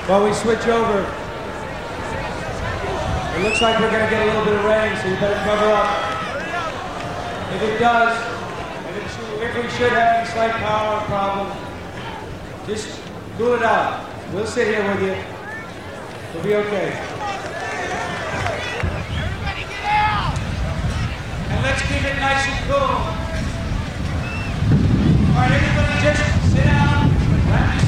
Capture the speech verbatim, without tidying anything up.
While we switch over, it looks like we're going to get a little bit of rain, so you better cover up. If it does, if, it should, if we should have any slight power problem, just cool it out. We'll sit here with you. We'll be okay. Everybody get out! And let's keep it nice and cool. All right, everybody just sit down.